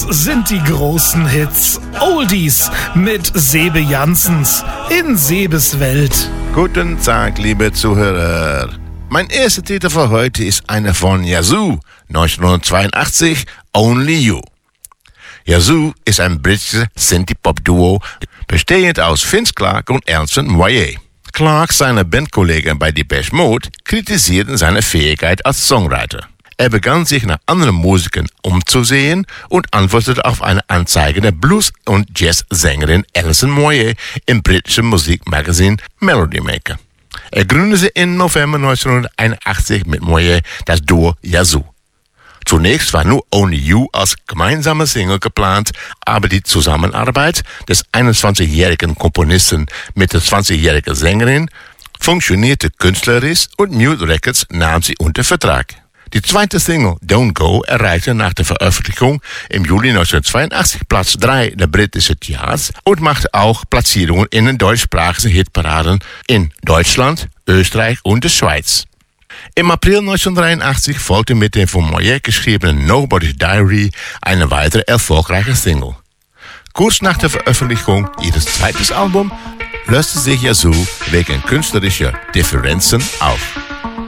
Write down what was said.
sind die großen Hits. Oldies mit Sebe Janssens in Sebes Welt. Guten Tag, liebe Zuhörer. Mein erster Titel für heute ist einer von Yazoo, 1982, Only You. Yazoo ist ein britisches Synthie-Pop-Duo, bestehend aus Vince Clarke und Alison Moyet. Clarke, seine Bandkollegen bei Depeche Mode, kritisierten seine Fähigkeit als Songwriter. Er begann sich nach anderen Musikern umzusehen und antwortete auf eine Anzeige der Blues- und Jazz-Sängerin Alison Moyet im britischen Musikmagazin Melody Maker. Er gründete im November 1981 mit Moyet das Duo Yazoo. Zunächst war nur Only You als gemeinsame Single geplant, aber die Zusammenarbeit des 21-jährigen Komponisten mit der 20-jährigen Sängerin funktionierte künstlerisch und Mute Records nahm sie unter Vertrag. Die zweite Single, Don't Go, erreichte nach der Veröffentlichung im Juli 1982 Platz 3 der britischen Charts und machte auch Platzierungen in den deutschsprachigen Hitparaden in Deutschland, Österreich und der Schweiz. Im April 1983 folgte mit dem von Moyet geschriebenen Nobody's Diary eine weitere erfolgreiche Single. Kurz nach der Veröffentlichung ihres zweiten Albums löste sich Yazoo wegen künstlerischer Differenzen auf.